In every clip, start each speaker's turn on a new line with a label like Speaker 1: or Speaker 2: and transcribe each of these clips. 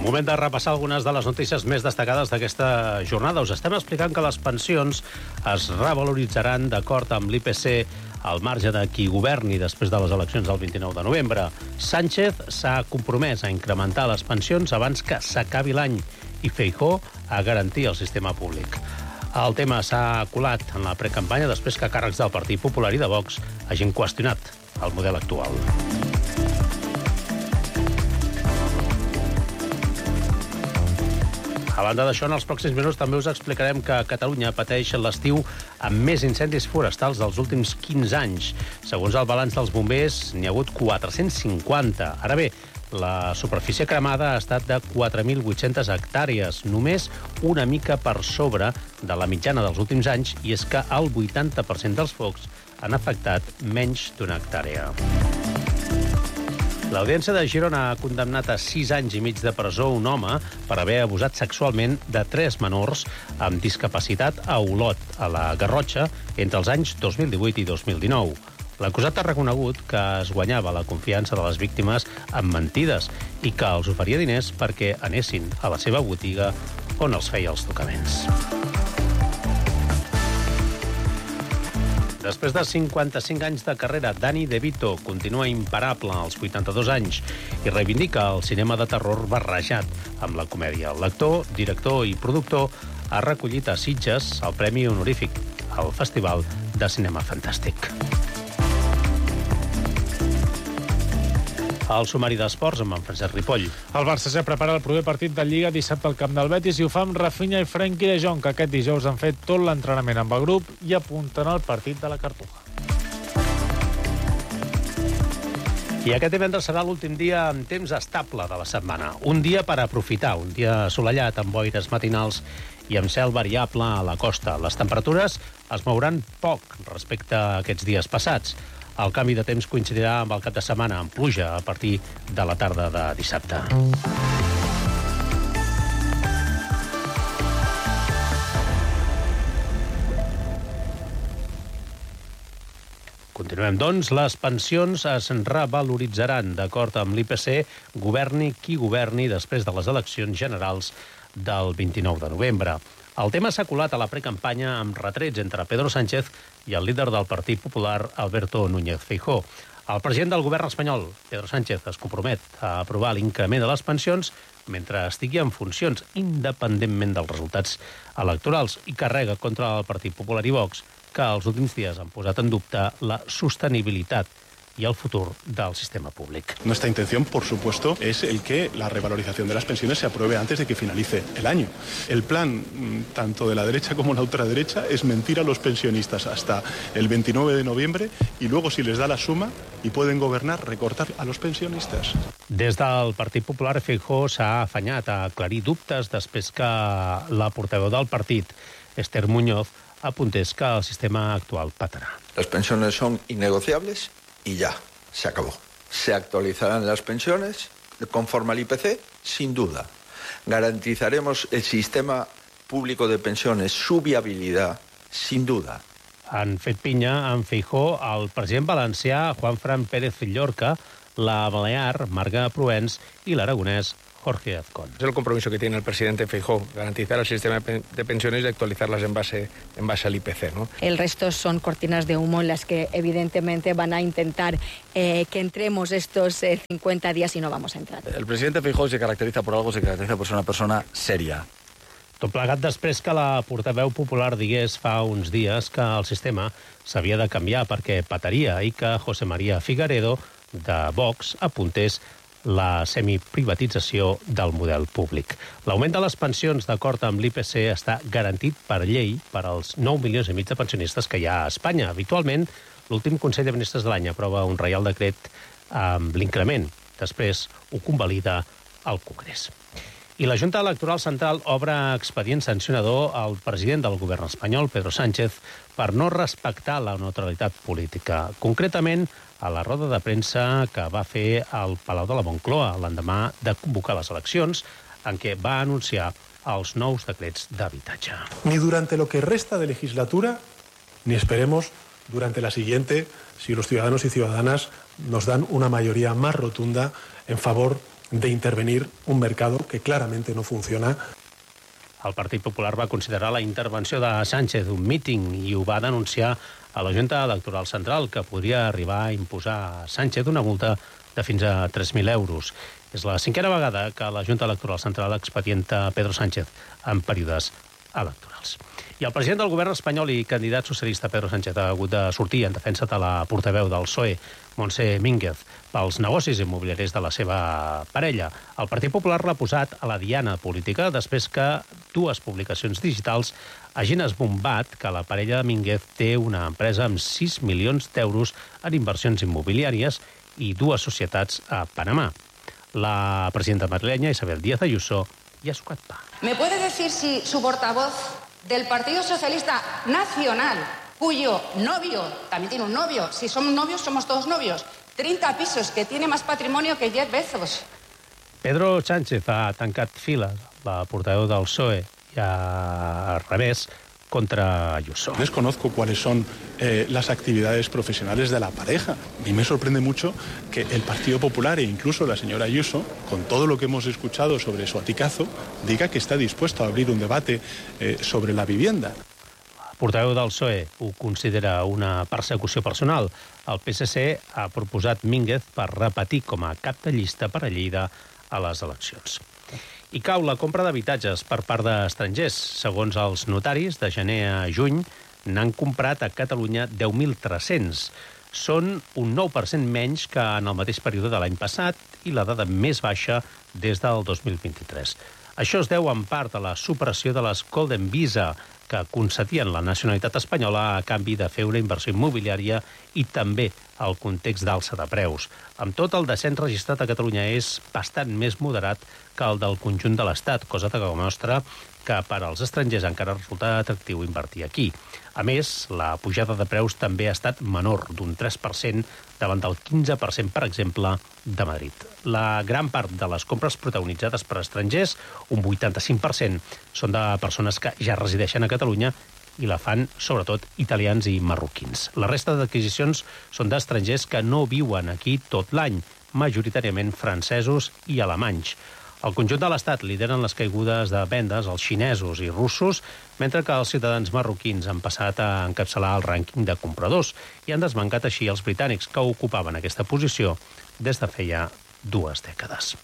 Speaker 1: Moment de repassar algunes de les notícies més destacades d'aquesta jornada. Us estem explicant que les pensions es revaloritzaran d'acord amb l'IPC al marge de qui governi després de les eleccions del 29 de novembre. Sánchez s'ha compromès a incrementar les pensions abans que s'acabi l'any i Feijóo a garantir el sistema públic. El tema s'ha colat en la precampanya després que càrrecs del Partit Popular i de Vox hagin qüestionat el model actual. A banda d'això, en els pròxims minuts també us explicarem que Catalunya pateix l'estiu amb més incendis forestals dels últims 15 anys. Segons el balanç dels bombers, n'hi ha hagut 450. Ara bé, la superfície cremada ha estat de 4.800 hectàrees, només una mica per sobre de la mitjana dels últims anys, i és que el 80% dels focs han afectat menys d'una hectàrea. L'Audiència de Girona ha condemnat a 6 anys i mig de presó un home per haver abusat sexualment de 3 menors amb discapacitat a Olot, a la Garrotxa, entre els anys 2018 i 2019. L'acusat ha reconegut que es guanyava la confiança de les víctimes amb mentides i que els oferia diners perquè anessin a la seva botiga on els feia els tocaments. Després de 55 anys de carrera, Danny DeVito continua imparable als 82 anys i reivindica el cinema de terror barrejat amb la comèdia. L'actor, director i productor ha recollit a Sitges el Premi Honorífic al Festival de Cinema Fantàstic. El sumari d'esports amb en Francesc Ripoll.
Speaker 2: El Barça ja prepara el proper partit de Lliga dissabte al camp del Betis i ho fa amb Rafinha i Frenkie de Jong, que aquest dijous han fet tot l'entrenament amb el grup i apunten al partit de la Cartuja.
Speaker 1: I aquest divendres serà l'últim dia amb temps estable de la setmana. Un dia per aprofitar, un dia assolellat amb boires matinals i amb cel variable a la costa. Les temperatures es mouran poc respecte a aquests dies passats. El canvi de temps coincidirà amb el cap de setmana, amb pluja a partir de la tarda de dissabte. Continuem, doncs. Les pensions es revaloritzaran d'acord amb l'IPC, governi qui governi després de les eleccions generals del 29 de novembre. El tema s'ha colat a la precampanya amb retrets entre Pedro Sánchez i el líder del Partit Popular, Alberto Núñez Feijóo. El president del govern espanyol, Pedro Sánchez, es compromet a aprovar l'increment de les pensions mentre estigui en funcions, independentment dels resultats electorals, i carrega contra el Partit Popular i Vox, que els últims dies han posat en dubte la sostenibilitat y el futuro del sistema público.
Speaker 3: Nuestra intención, por supuesto, es el que la revalorización de las pensiones se apruebe antes de que finalice el año. El plan, tanto de la derecha como la ultraderecha, es mentir a los pensionistas hasta el 29 de noviembre y luego, si les da la suma y pueden gobernar, recortar a los pensionistas.
Speaker 1: Des del Partit Popular, Feijóo s'ha afanyat a aclarir dubtes després que la portaveu del partit, Esther Muñoz, apuntés que el sistema actual patarà.
Speaker 4: Las pensiones son innegociables y ya, se acabó. Se actualizarán las pensiones conforme al IPC, sin duda. Garantizaremos el sistema público de pensiones, su viabilidad, sin duda.
Speaker 1: Han fet pinya amb Feijóo el president valencià Juanfran Pérez Villorca, la balear Marga Proens i l'aragonès Jorge Azcón.
Speaker 5: Es el compromiso que tiene el presidente Feijóo, garantizar el sistema de pensiones y actualizarlas en base al IPC, ¿no?
Speaker 6: El resto son cortinas de humo en las que evidentemente van a intentar que entremos estos 50 días y no vamos a entrar.
Speaker 7: El presidente Feijóo se caracteriza por algo, se caracteriza por ser una persona seria.
Speaker 1: Tot plegat després que la portaveu popular digués fa uns dies que el sistema s'havia de canviar perquè pataria i que José María Figaredo, de Vox, apuntés la semiprivatització del model públic. L'augment de les pensions d'acord amb l'IPC està garantit per llei per als 9 milions i mig de pensionistes que hi ha a Espanya. Habitualment, l'últim Consell de Ministres de l'any aprova un reial decret amb l'increment. Després ho convalida al Congrés. I la Junta Electoral Central obre expedient sancionador al president del govern espanyol, Pedro Sánchez, per no respectar la neutralitat política. Concretament, a la roda de premsa que va fer al Palau de la Moncloa l'endemà de convocar les eleccions, en què va anunciar els nous decrets d'habitatge.
Speaker 8: Ni durante lo que resta de legislatura, ni esperemos durante la siguiente, si los ciudadanos y ciudadanas nos dan una mayoría más rotunda en favor de intervenir un mercado que claramente no funciona.
Speaker 1: El Partit Popular va considerar la intervenció de Sánchez un míting i ho va denunciar a la Junta Electoral Central, que podria arribar a imposar a Sánchez una multa de fins a 3.000 euros. És la 5a vegada que la Junta Electoral Central expedienta Pedro Sánchez en períodes electorals. I el president del govern espanyol i candidat socialista Pedro Sánchez ha hagut de sortir en defensa de la portaveu del PSOE, Montse Mínguez, pels negocis immobiliaris de la seva parella. El Partit Popular l'ha posat a la diana política després que dues publicacions digitals hagin esbombat que la parella de Mínguez té una empresa amb 6 milions d'euros en inversions immobiliàries i dues societats a Panamà. La presidenta madrileña, Isabel Díaz Ayuso, ja ha sucat pa.
Speaker 9: ¿Me puede decir si su portavoz del Partido Socialista Nacional, cuyo novio, también tiene un novio, si somos novios, somos todos novios, 30 pisos, que tiene más patrimonio que Jeff Bezos?
Speaker 1: Pedro Sánchez ha tancat files, la portaveu del PSOE, i al revés, contra Ayuso.
Speaker 3: Desconozco cuáles son las actividades profesionales de la pareja. A mí me sorprende mucho que el Partido Popular e incluso la señora Ayuso, con todo lo que hemos escuchado sobre su aticazo, diga que está dispuesto a abrir un debate sobre la vivienda.
Speaker 1: El portaveu del PSOE ho considera una persecució personal. El PSC ha proposat Mínguez per repetir com a cap de llista per a Lleida a les eleccions. I cau la compra d'habitatges per part d'estrangers. Segons els notaris, de gener a juny n'han comprat a Catalunya 10.300. Són un 9% menys que en el mateix període de l'any passat i la dada més baixa des del 2023. Això es deu en part a la supressió de les Golden Visa, que concedien la nacionalitat espanyola a canvi de fer una inversió immobiliària i també al context d'alça de preus. Amb tot, el descens registrat a Catalunya és bastant més moderat que el del conjunt de l'Estat, cosa que demostra que per als estrangers encara resulta atractiu invertir aquí. A més, la pujada de preus també ha estat menor, d'un 3% davant del 15%, per exemple, de Madrid. La gran part de les compres protagonitzades per estrangers, un 85%, són de persones que ja resideixen a Catalunya i la fan, sobretot, italians i marroquins. La resta d'adquisicions són d'estrangers que no viuen aquí tot l'any, majoritàriament francesos i alemanys. Al conjunt de l'Estat lideren les caigudes de vendes els xinesos i russos, mentre que els ciutadans marroquins han passat a encapçalar el rànquing de compradors i han desbancat així els britànics, que ocupaven aquesta posició des de feia 2 dècades.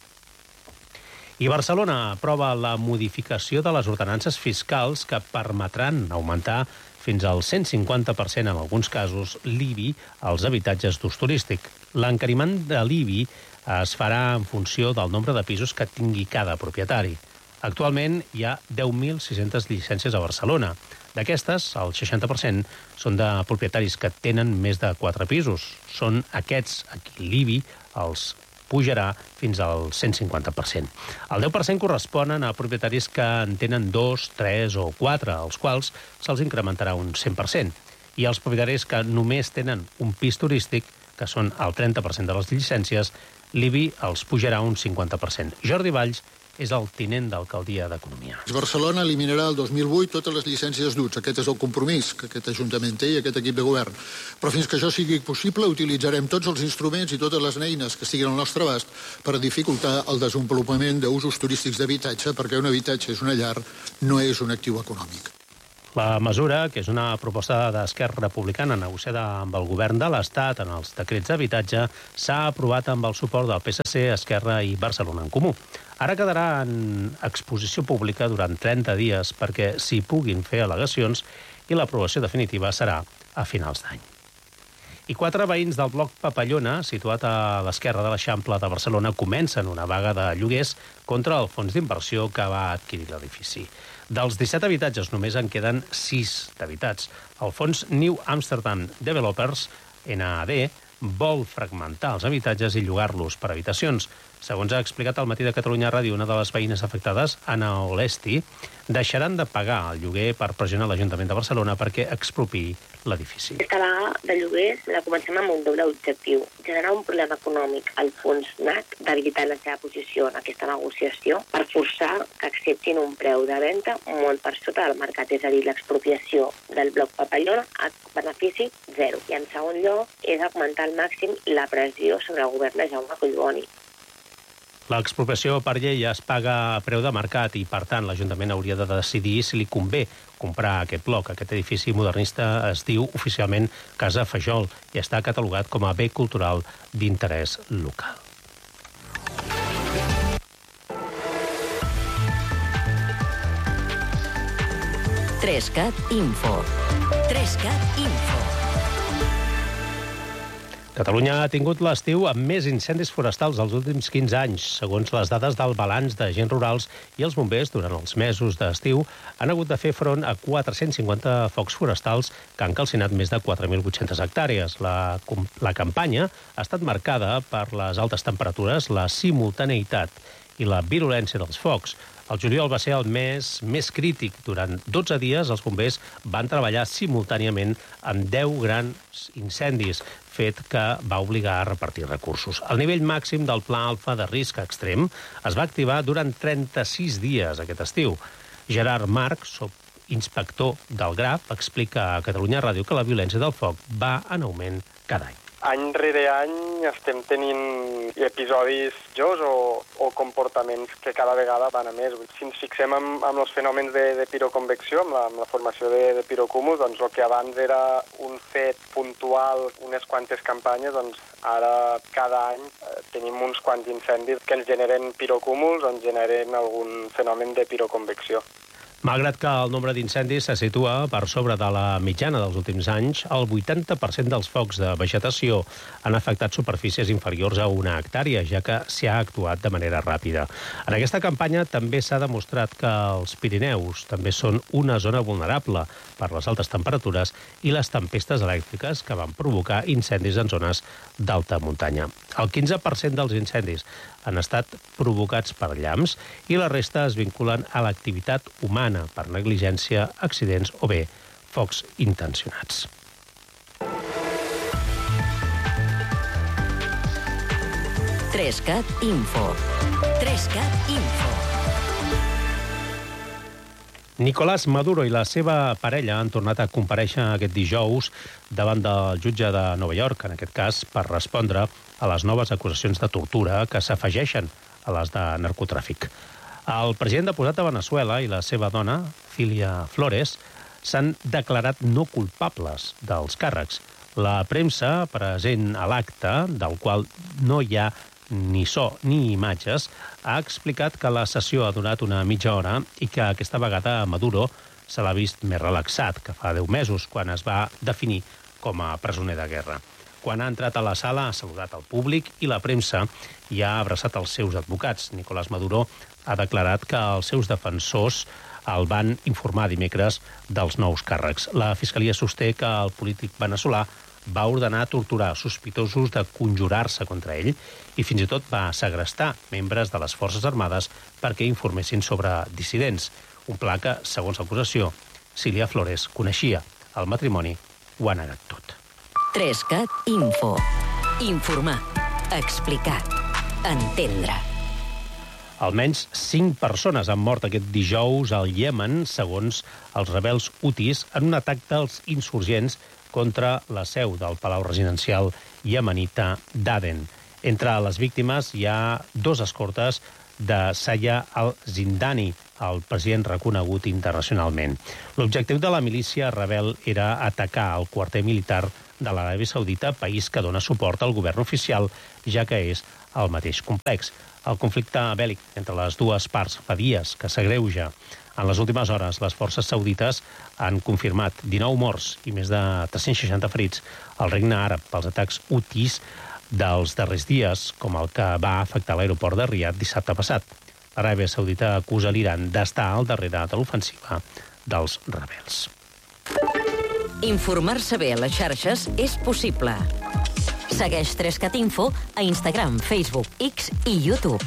Speaker 1: I Barcelona aprova la modificació de les ordenances fiscals que permetran augmentar fins al 150% en alguns casos l'IBI als habitatges d'ús turístic. L'encariment de l'IBI es farà en funció del nombre de pisos que tingui cada propietari. Actualment hi ha 10.600 llicències a Barcelona. D'aquestes, el 60% són de propietaris que tenen més de 4 pisos. Són aquests a qui l'IBI els pujarà fins al 150%. El 10% corresponen a propietaris que en tenen 2, 3 o 4, als quals se'ls incrementarà un 100%. I els propietaris que només tenen un pis turístic, que són el 30% de les llicències, l'IBI els pujarà un 50%. Jordi Valls és el tinent d'alcaldia d'Economia.
Speaker 10: Barcelona eliminarà el 2008 totes les llicències d'ús. Aquest és el compromís que aquest Ajuntament té i aquest equip de govern. Però fins que això sigui possible, utilitzarem tots els instruments i totes les eines que estiguin al nostre abast per dificultar el desenvolupament d'usos turístics d'habitatge, perquè un habitatge és una llar, no és un actiu econòmic.
Speaker 1: La mesura, que és una proposta d'Esquerra Republicana negociada amb el govern de l'Estat en els decrets d'habitatge, s'ha aprovat amb el suport del PSC, Esquerra i Barcelona en Comú. Ara quedarà en exposició pública durant 30 dies perquè s'hi puguin fer al·legacions i l'aprovació definitiva serà a finals d'any. I 4 veïns del bloc Papallona, situat a l'esquerra de l'Eixample de Barcelona, comencen una vaga de lloguers contra el fons d'inversió que va adquirir l'edifici. Dels 17 habitatges només en queden 6 d'habitats. El fons New Amsterdam Developers, NAD, vol fragmentar els habitatges i llogar-los per habitacions. Segons ha explicat al Matí de Catalunya Ràdio una de les veïnes afectades, Anna Olesti, deixaran de pagar el lloguer per pressionar l'Ajuntament de Barcelona perquè expropiï l'edifici.
Speaker 11: Aquesta vaga de lloguers la comencem amb un doble objectiu: generar un problema econòmic al fons NAC, debilitar la seva posició en aquesta negociació per forçar que acceptin un preu de venda molt per sota del mercat, és a dir, l'expropiació del bloc Papallona a benefici zero. I en segon lloc és augmentar al màxim la pressió sobre el govern de Jaume Collboni.
Speaker 1: L'expropiació per llei es paga a preu de mercat i, per tant, l'Ajuntament hauria de decidir si li convé comprar aquest bloc. Aquest edifici modernista es diu oficialment Casa Fajol i està catalogat com a bé cultural d'interès local.
Speaker 12: Trescat Info. Trescat Info.
Speaker 1: Catalunya ha tingut l'estiu amb més incendis forestals dels últims 15 anys. Segons les dades del balanç d'agents rurals i els bombers, durant els mesos d'estiu han hagut de fer front a 450 focs forestals que han calcinat més de 4.800 hectàrees. La campanya ha estat marcada per les altes temperatures, la simultaneïtat i la virulència dels focs. El juliol va ser el mes més crític. Durant 12 dies els bombers van treballar simultàniament en 10 grans incendis, fet que va obligar a repartir recursos. El nivell màxim del Pla Alfa de risc extrem es va activar durant 36 dies aquest estiu. Gerard Marc, inspector del GRAF, explica a Catalunya Ràdio que la violència del foc va en augment cada any.
Speaker 13: Any rere any estem tenint episodis o comportaments que cada vegada van a més. Si ens fixem amb els fenòmens de piroconvecció, amb la formació de pirocúmuls, doncs el que abans era un fet puntual, unes quantes campanyes, doncs ara cada any tenim uns quants incendis que ens generen pirocúmuls o ens generen algun fenomen de piroconvecció.
Speaker 1: Malgrat que el nombre d'incendis se situa per sobre de la mitjana dels últims anys, el 80% dels focs de vegetació han afectat superfícies inferiors a 1 hectàrea, ja que s'hi ha actuat de manera ràpida. En aquesta campanya també s'ha demostrat que els Pirineus també són una zona vulnerable per les altes temperatures i les tempestes elèctriques que van provocar incendis en zones d'alta muntanya. El 15% dels incendis han estat provocats per llamps i la resta es vinculen a l'activitat humana per negligència, accidents o bé focs intencionats.
Speaker 12: Trescat Info. Trescat Info.
Speaker 1: Nicolás Maduro i la seva parella han tornat a comparèixer aquest dijous davant del jutge de Nova York, en aquest cas per respondre a les noves acusacions de tortura que s'afegeixen a les de narcotràfic. El president deposat a Venezuela i la seva dona, Cilia Flores, s'han declarat no culpables dels càrrecs. La premsa present a l'acte, del qual no hi ha ni so ni imatges, ha explicat que la sessió ha durat una mitja hora i que aquesta vegada a Maduro se l'ha vist més relaxat que fa 10 mesos, quan es va definir com a presoner de guerra. Quan ha entrat a la sala ha saludat el públic i la premsa i ha abraçat els seus advocats. Nicolás Maduro ha declarat que els seus defensors el van informar dimecres dels nous càrrecs. La Fiscalia sosté que el polític veneçolà va ordenar torturar sospitosos de conjurar-se contra ell i fins i tot va segrestar membres de les Forces Armades perquè informessin sobre dissidents. Un pla que, segons l'acusació, Cilia Flores coneixia. El matrimoni ho ha negat tot.
Speaker 12: Trescat Info. Informar. Explicar. Entendre.
Speaker 1: Almenys 5 persones han mort aquest dijous al Iemen, segons els rebels hutis, en un atac dels insurgents contra la seu del Palau Residencial iemenita d'Aden. Entre les víctimes hi ha 2 escortes de Saya al-Zindani, el president reconegut internacionalment. L'objectiu de la milícia rebel era atacar el quarter militar de l'Aràbia Saudita, país que dona suport al govern oficial, ja que és el mateix complex. El conflicte bèl·lic entre les dues parts fa dies que s'agreuja. En les últimes hores, les forces saudites han confirmat 19 morts i més de 360 ferits al regne àrab pels atacs hutis dels darrers dies, com el que va afectar l'aeroport de Riad dissabte passat. L'Aràbia Saudita acusa l'Iran d'estar al darrere de l'ofensiva dels rebels.
Speaker 12: Informar-se bé a les xarxes és possible. Segueix Trescat Info a Instagram, Facebook, X i YouTube.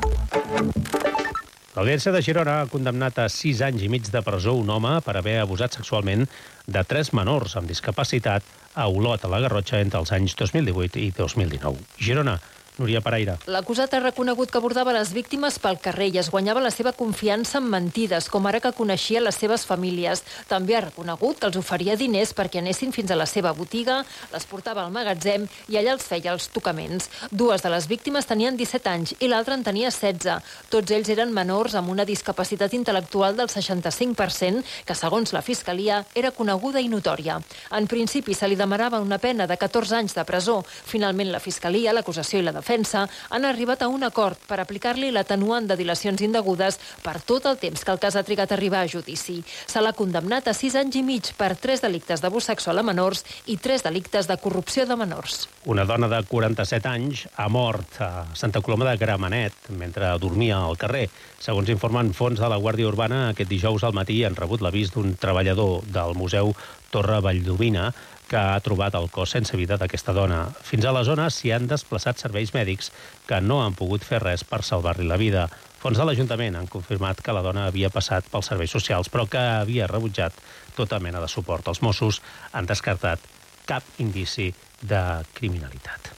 Speaker 1: L'Audiència de Girona ha condemnat a 6 anys i mig de presó un home per haver abusat sexualment de 3 menors amb discapacitat a Olot, a la Garrotxa, entre els anys 2018 i 2019. Girona Núria Pereira.
Speaker 14: L'acusat ha reconegut que abordava les víctimes pel carrer i es guanyava la seva confiança amb mentides, com ara que coneixia les seves famílies. També ha reconegut que els oferia diners perquè anessin fins a la seva botiga, les portava al magatzem i allà els feia els tocaments. Dues de les víctimes tenien 17 anys i l'altra en tenia 16. Tots ells eren menors amb una discapacitat intel·lectual del 65%, que segons la Fiscalia era coneguda i notòria. En principi se li demanava una pena de 14 anys de presó. Finalment la Fiscalia, l'acusació i la defensa han arribat a un acord per aplicar-li l'atenuant de dilacions indegudes per tot el temps que el cas ha trigat a arribar a judici. Se l'ha condemnat a 6 anys i mig per 3 delictes d'abús sexual a menors i 3 delictes de corrupció de menors.
Speaker 1: Una dona de 47 anys ha mort a Santa Coloma de Gramenet mentre dormia al carrer. Segons informen fonts de la Guàrdia Urbana, aquest dijous al matí han rebut l'avís d'un treballador del Museu Torre Valldovina que ha trobat el cos sense vida d'aquesta dona. Fins a la zona s'hi han desplaçat serveis mèdics que no han pogut fer res per salvar-li la vida. Fons de l'Ajuntament han confirmat que la dona havia passat pels serveis socials, però que havia rebutjat tota mena de suport. Els Mossos han descartat cap indici de criminalitat.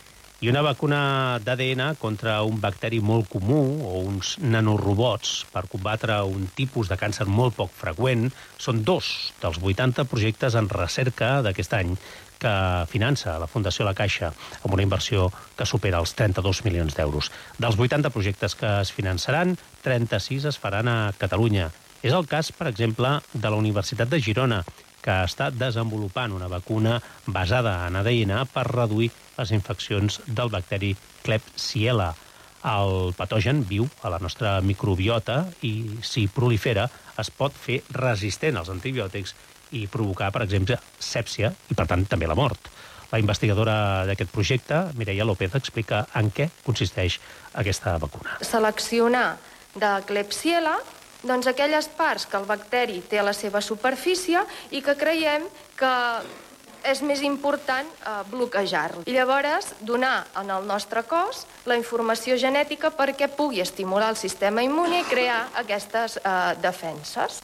Speaker 1: I una vacuna d'ADN contra un bacteri molt comú o uns nanorobots per combatre un tipus de càncer molt poc freqüent són 2 dels 80 projectes en recerca d'aquest any que finança la Fundació La Caixa amb una inversió que supera els 32 milions d'euros. Dels 80 projectes que es finançaran, 36 es faran a Catalunya. És el cas, per exemple, de la Universitat de Girona, que està desenvolupant una vacuna basada en ADN per reduir les infeccions del bacteri Klebsiella. El patogen viu a la nostra microbiota i, si prolifera, es pot fer resistent als antibiòtics i provocar, per exemple, sèpsia i, per tant, també la mort. La investigadora d'aquest projecte, Mireia López, explica en què consisteix aquesta vacuna.
Speaker 15: Seleccionar de Klebsiella doncs aquelles parts que el bacteri té a la seva superfície i que creiem que és més important bloquejar-lo. I llavors donar en el nostre cos la informació genètica perquè pugui estimular el sistema immune i crear aquestes defenses.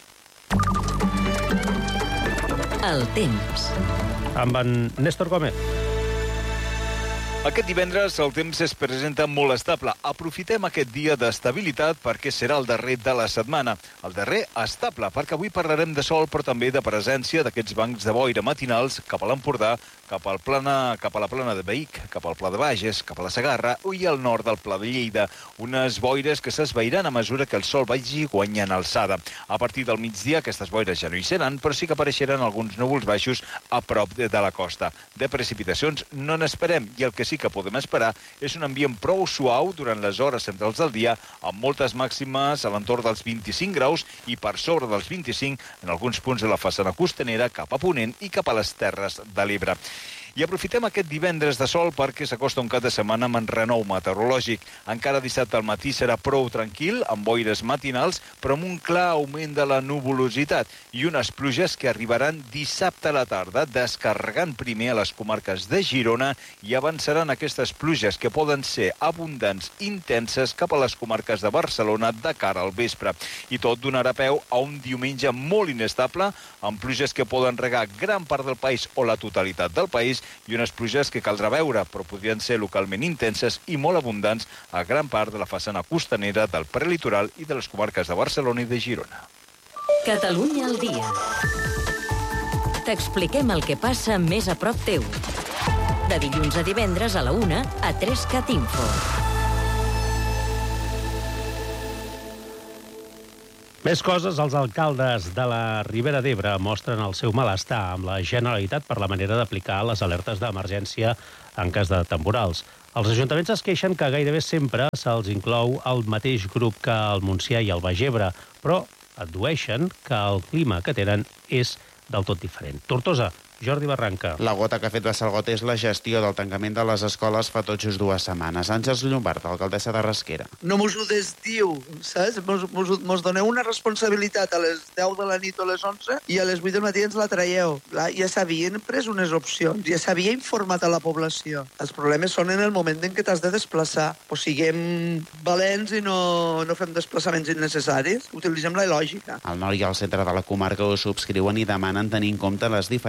Speaker 12: El temps.
Speaker 1: Amb en Néstor Gómez.
Speaker 16: Aquest divendres el temps es presenta molt estable. Aprofitem aquest dia d'estabilitat perquè serà el darrer de la setmana. El darrer estable, perquè avui parlarem de sol, però també de presència d'aquests bancs de boira matinals cap a l'Empordà, cap a la plana de Vic, cap al Pla de Bages, cap a la Segarra i al nord del Pla de Lleida. Unes boires que s'esvairan a mesura que el sol vagi guanyant alçada. A partir del migdia aquestes boires ja no hi seran, però sí que apareixeran alguns núvols baixos a prop de la costa. De precipitacions no n'esperem, i el que sí que podem esperar és un ambient prou suau durant les hores centrals del dia, amb moltes màximes a l'entorn dels 25 graus i per sobre dels 25 en alguns punts de la façana costanera cap a Ponent i cap a les Terres de l'Ebre. I aprofitem aquest divendres de sol perquè s'acosta un cap de setmana amb enrenou meteorològic. Encara dissabte al matí serà prou tranquil, amb boires matinals, però amb un clar augment de la nuvolositat i unes pluges que arribaran dissabte a la tarda, descarregant primer a les comarques de Girona i avançaran aquestes pluges que poden ser abundants, intenses, cap a les comarques de Barcelona de cara al vespre. I tot donarà peu a un diumenge molt inestable, amb pluges que poden regar gran part del país o la totalitat del país, i unes pluges que caldrà veure, però podrien ser localment intenses i molt abundants a gran part de la façana costanera del prelitoral i de les comarques de Barcelona i de Girona.
Speaker 12: Catalunya al dia. T'expliquem el que passa més a prop teu. De dilluns a divendres a la 1 a 3CAT Info.
Speaker 1: Més coses, els alcaldes de la Ribera d'Ebre mostren el seu malestar amb la Generalitat per la manera d'aplicar les alertes d'emergència en cas de temporals. Els ajuntaments es queixen que gairebé sempre se'ls inclou el mateix grup que el Montsià i el Baix Ebre, però addueixen que el clima que tenen és del tot diferent. Tortosa, Jordi Barranca.
Speaker 17: La gota que ha fet Bassalgot és la gestió del tancament de les escoles fa tot just 2 setmanes. Àngels Llombard, alcaldessa de Rasquera.
Speaker 18: No mos ho desdiu, saps? Mos doneu una responsabilitat a les 10 de la nit o a les 11 i a les 8 del matí ens la traieu. Ja s'havien pres unes opcions, ja s'havia informat a la població. Els problemes són en el moment en què t'has de desplaçar. O siguem valents i no fem desplaçaments innecessaris. Utilitzem la lògica.
Speaker 17: Al nord i al centre de la comarca ho subscriuen i demanen tenir en compte les diferències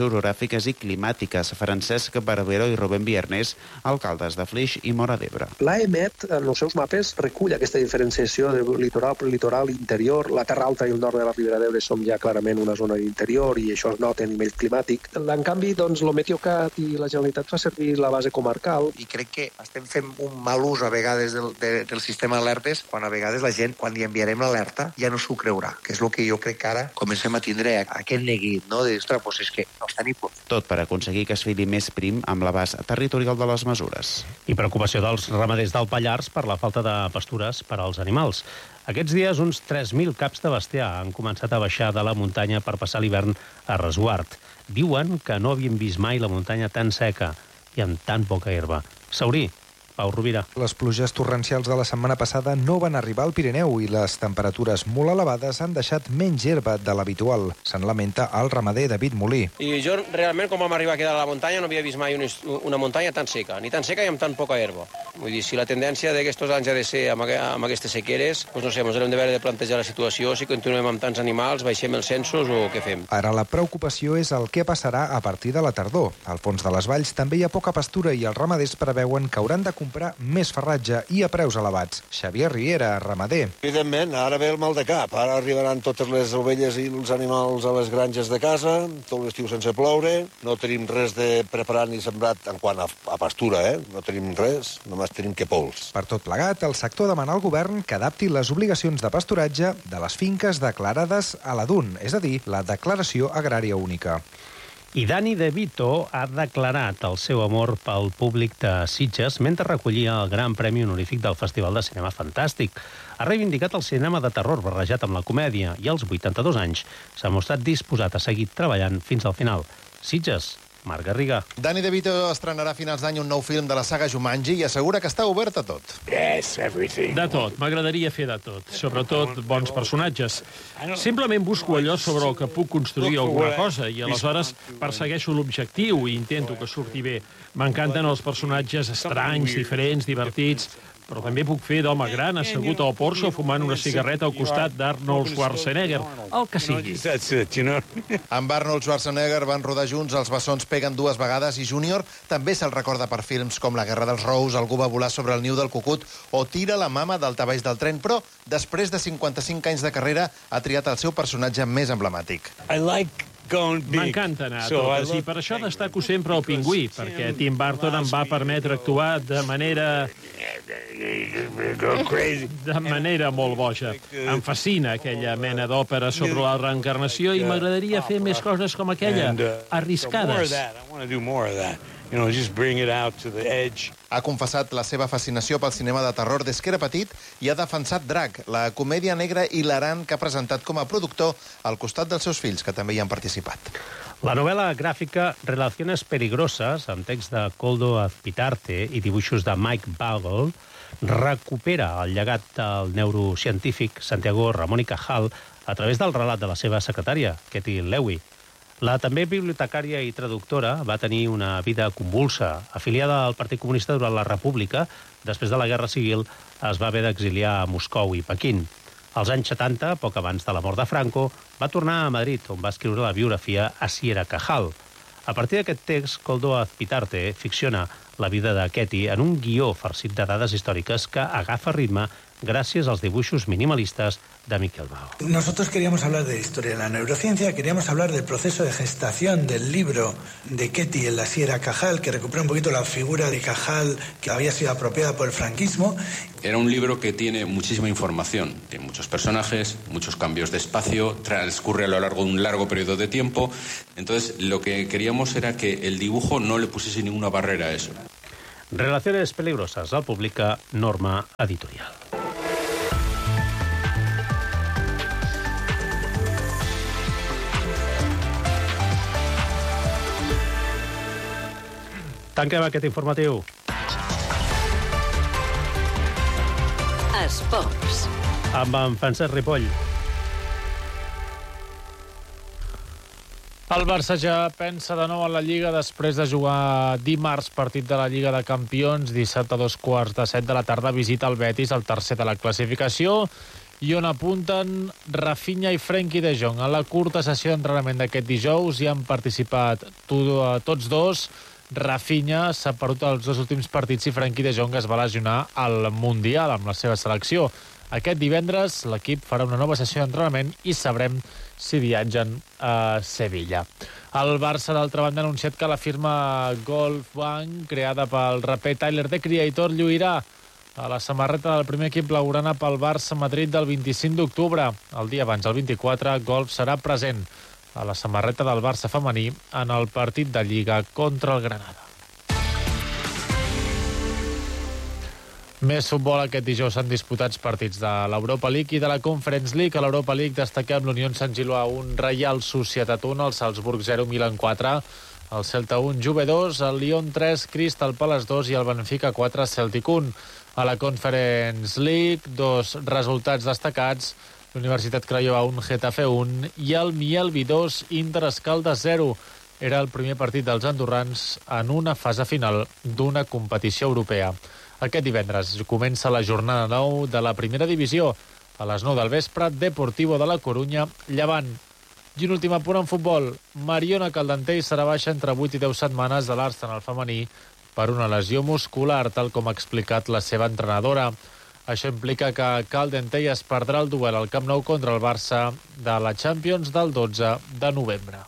Speaker 17: orogràfiques i climàtiques. Francesc Barbero i Rubén Viernes, alcaldes de Flix i Móra d'Ebre.
Speaker 19: L'AEMET, en els seus mapes, recull aquesta diferenciació de litoral, interior. La Terra Alta i el nord de la Ribera d'Ebre som ja clarament una zona d'interior i això es nota a nivell climàtic. En canvi, doncs, el Meteocat i la Generalitat fa servir la base comarcal.
Speaker 20: I crec que estem fent un mal ús a vegades del sistema d'alertes, quan a vegades la gent, quan li enviarem l'alerta, ja no s'ho creurà, que és el que jo crec que ara comencem a tindre aquest neguit, no? De, ostres, doncs és que no està ni por.
Speaker 17: Tot per aconseguir que es fili més prim amb l'abast territorial de les mesures.
Speaker 1: I preocupació dels ramaders del Pallars per la falta de pastures per als animals. Aquests dies, uns 3.000 caps de bestiar han començat a baixar de la muntanya per passar l'hivern a resguard. Diuen que no havien vist mai la muntanya tan seca i amb tan poca herba. Saurí, Pau Rovira.
Speaker 21: Les pluges torrencials de la setmana passada no van arribar al Pirineu i les temperatures molt elevades han deixat menys herba de l'habitual. Se'n lamenta el ramader David Molí.
Speaker 22: I jo realment, quan vam arribar aquí a la muntanya, no havia vist mai una muntanya tan seca, ni tan seca i amb tan poca herba. Vull dir, si la tendència d'aquests anys ha de ser amb aquestes sequeres, doncs no sé, ens hem de plantejar la situació, si continuem amb tants animals, baixem els censos o què fem.
Speaker 21: Ara la preocupació és el què passarà a partir de la tardor. Al fons de les valls també hi ha poca pastura i els ramaders preveuen que hauran de comprar més farratge i a preus elevats. Xavier Riera, ramader.
Speaker 23: Evidentment, ara ve el mal de cap. Ara arribaran totes les ovelles i els animals a les granges de casa, tot l'estiu sense ploure, no tenim res de preparat ni sembrat en quant a pastura, no tenim res, només tenim que pols.
Speaker 21: Per tot plegat, el sector demana al govern que adapti les obligacions de pasturatge de les finques declarades a la DUN, és a dir, la Declaració Agrària Única.
Speaker 1: I Dani De Vito ha declarat el seu amor pel públic de Sitges mentre recollia el Gran Premi Honorífic del Festival de Cinema Fantàstic. Ha reivindicat el cinema de terror barrejat amb la comèdia i als 82 anys s'ha mostrat disposat a seguir treballant fins al final. Sitges, Marc Garriga.
Speaker 24: Dani De Vito estrenarà a finals d'any un nou film de la saga Jumanji i assegura que està obert a tot.
Speaker 25: Yes, everything. De tot, m'agradaria fer de tot, sobretot bons personatges. Simplement busco allò sobre el que puc construir alguna cosa i aleshores persegueixo l'objectiu i intento que surti bé. M'encanten els personatges estranys, diferents, divertits, però també puc fer d'home gran assegut al Porsche fumant una cigarreta al costat d'Arnold Schwarzenegger, el que sigui.
Speaker 24: Amb Arnold Schwarzenegger van rodar junts Els bessons peguen dues vegades i Júnior també se'l recorda per films com La guerra dels Rous, Algú va volar sobre el niu del cucut o Tira la mama del tabaix del tren, però després de 55 anys de carrera ha triat el seu personatge més emblemàtic.
Speaker 25: M'encanta anar a totes i per això destaco sempre el Pingüí, perquè Tim Burton em va permetre actuar de manera molt boja. Em fascina aquella mena d'òpera sobre la reencarnació i m'agradaria fer més coses com aquella, arriscades.
Speaker 24: Ha confessat la seva fascinació pel cinema de terror des que era petit i ha defensat Drac, la comèdia negra hilarant que ha presentat com a productor al costat dels seus fills, que també hi han participat.
Speaker 1: La novel·la gràfica Relaciones Peligrosas, amb text de Koldo Azpitarte i dibuixos de Mike Bagel, recupera el llegat del neurocientífic Santiago Ramón y Cajal a través del relat de la seva secretària, Katie Lewy. La també bibliotecària i traductora va tenir una vida convulsa. Afiliada al Partit Comunista durant la República, després de la Guerra Civil es va haver d'exiliar a Moscou i Pequín. Als anys 70, poc abans de la mort de Franco, va tornar a Madrid, on va escriure la biografia Asiera Cajal. A partir d'aquest text, Koldo Azpitarte ficciona la vida de Ketty en un guió farcit de dades històriques que agafa ritme gràcies als dibuixos minimalistes de Miquel Bao.
Speaker 26: Nosotros queríamos hablar de historia de la neurociencia, queríamos hablar del proceso de gestación del libro de Ketty en la Asiera Cajal, que recupera un poquito la figura de Cajal que había sido apropiada por el franquismo.
Speaker 27: Era un libro que tiene muchísima información, tiene muchos personajes, muchos cambios de espacio, transcurre a lo largo de un largo periodo de tiempo. Entonces, lo que queríamos era que el dibujo no le pusiese ninguna barrera a eso.
Speaker 1: Relaciones Peligrosas, el publica Norma Editorial. Tanquem aquest informatiu.
Speaker 12: Esports.
Speaker 1: Amb en Francesc Ripoll.
Speaker 2: El Barça ja pensa de nou en la Lliga després de jugar dimarts partit de la Lliga de Campions. Dissabte a 2:15 de la tarda visita el Betis, el tercer de la classificació. i on apunten Rafinha i Frenkie de Jong. A la curta sessió d'entrenament d'aquest dijous hi han participat tots dos. Rafinha s'ha perdut els 2 últims partits i Frenkie de Jong es va lesionar al Mundial amb la seva selecció. Aquest divendres l'equip farà una nova sessió d'entrenament i sabrem si viatgen a Sevilla. El Barça, d'altra banda, ha anunciat que la firma Golfbank, creada pel raper Tyler, The Creator, lluirà a la samarreta del primer equip blaugrana pel Barça Madrid del 25 d'octubre. El dia abans, el 24, Golf serà present a la samarreta del Barça femení en el partit de Lliga contra el Granada. Més futbol. Aquest dijous s'han disputats partits de l'Europa League i de la Conference League. A l'Europa League destaquem l'Unió Sant Gilua 1, Reial Societat 1, el Salzburg 0, Milan 4, el Celta 1, Juve 2, el Lyon 3, Crystal Palace 2 i el Benfica 4, Celtic 1. A la Conference League, 2 resultats destacats: l'Universitat Craiova 1, Getafe 1 i el Mielvi 2, Inter Escaldes 0. Era el primer partit dels andorrans en una fase final d'una competició europea. Aquest divendres comença la jornada 9 de la primera divisió. A les 9 del vespre, Deportivo de la Corunya, Llevant. I un últim apunt en futbol. Mariona Caldentey serà baixa entre 8 i 10 setmanes de l'Arsenal femení per una lesió muscular, tal com ha explicat la seva entrenadora. Això implica que Caldentey es perdrà el duel al Camp Nou contra el Barça de la Champions del 12 de novembre.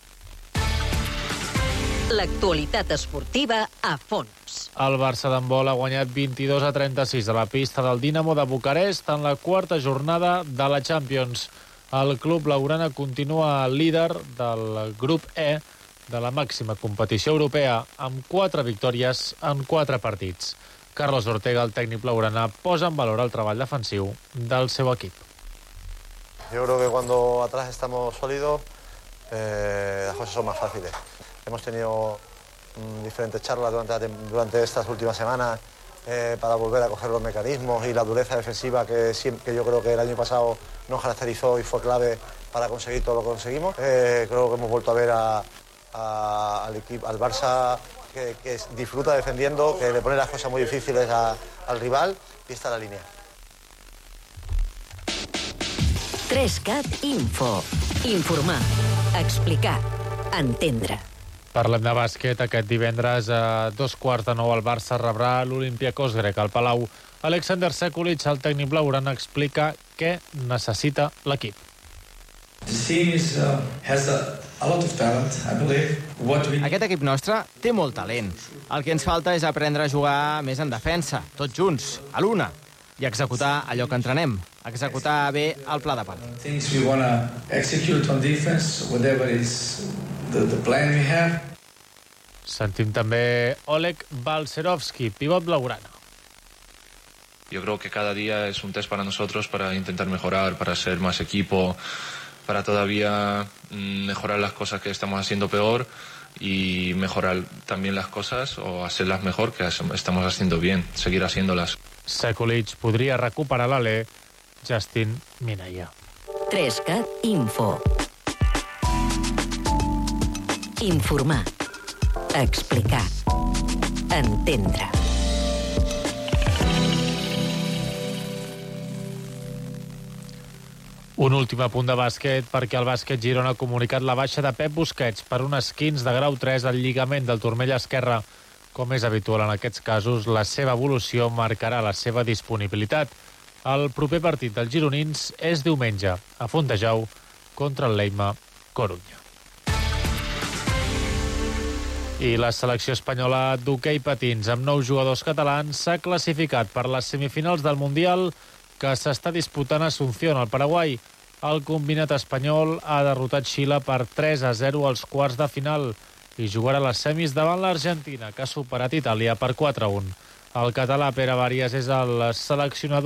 Speaker 12: L'actualitat esportiva a fons.
Speaker 2: El Barça d'handbol ha guanyat 22-36 a la pista del Dinamo de Bucarest en la quarta jornada de la Champions. El club blaugrana continua líder del grup E de la màxima competició europea amb 4 victòries en 4 partits. Carlos Ortega, el tècnic blaugrana, posa en valor el treball defensiu del seu equip.
Speaker 3: Yo creo que cuando atrás estamos sólidos, las cosas son más fáciles. Hemos tenido diferentes charlas durante estas últimas semanas para volver a coger los mecanismos y la dureza defensiva que yo creo que el año pasado nos caracterizó y fue clave para conseguir todo lo que conseguimos. Creo que hemos vuelto a ver al equipo, al Barça que disfruta defendiendo, que le pone las cosas muy difíciles al rival y está en la línea.
Speaker 12: 3CAT Info. Informar, explicar, entendre.
Speaker 2: Parlem de bàsquet. Aquest divendres a 8:45 el Barça rebrà l'Olympiacos grec al Palau. Alexander Sekulic, el tècnic blaugrana, explica què necessita l'equip.
Speaker 4: Aquest equip nostre té molt talent. El que ens falta és aprendre a jugar més en defensa, tots junts, a l'una, i executar allò que entrenem, executar bé el pla de partit.
Speaker 2: Sentim també Oleg Balcerovski, pivot blaugrana.
Speaker 5: Yo creo que cada día es un test para nosotros para intentar mejorar, para ser más equipo, para todavía mejorar las cosas que estamos haciendo peor y mejorar también las cosas o hacerlas mejor que estamos haciendo bien, seguir haciéndolas.
Speaker 2: Sekulic podria recuperar l'alè Justin Minaya.
Speaker 12: 3CAT Info. Informar, explicar, entendre.
Speaker 2: Un últim apunt de bàsquet, perquè el bàsquet Girona ha comunicat la baixa de Pep Busquets per un esquinç de grau 3 al lligament del turmell esquerre. Com és habitual en aquests casos, la seva evolució marcarà la seva disponibilitat. El proper partit dels gironins és diumenge, a Fontejau, contra el Leima Corunya. I la selecció espanyola d'hoquei patins amb 9 jugadors catalans s'ha classificat per les semifinals del Mundial que s'està disputant a Asunción, al Paraguai. El combinat espanyol ha derrotat Xile per 3-0 als quarts de final i jugarà les semis davant l'Argentina, que ha superat Itàlia per 4-1. El català Pere Varías és el seleccionador